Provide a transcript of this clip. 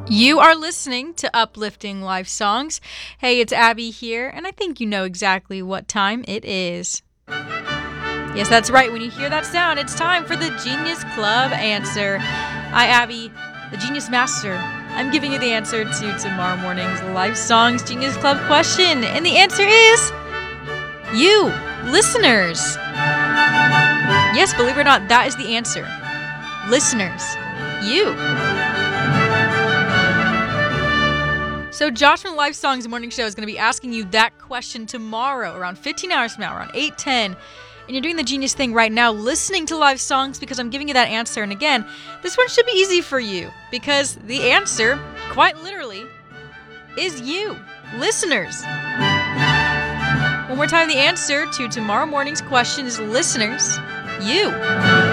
You are listening to Uplifting Life Songs. Hey, it's Abby here, and I think you know exactly what time it is. Yes, that's right. When you hear that sound, it's time for the Genius Club answer. I, Abby, the Genius Master, I'm giving you the answer to tomorrow morning's Life Songs Genius Club question, and the answer is you, listeners. Yes, believe it or not, that is the answer. Listeners, you. So Josh from Life Songs Morning Show is going to be asking you that question tomorrow, around 15 hours from now, around 8:10. And you're doing the genius thing right now, listening to Live Songs, because I'm giving you that answer. And again, this one should be easy for you, because the answer, quite literally, is you, listeners. One more time, the answer to tomorrow morning's question is listeners, you.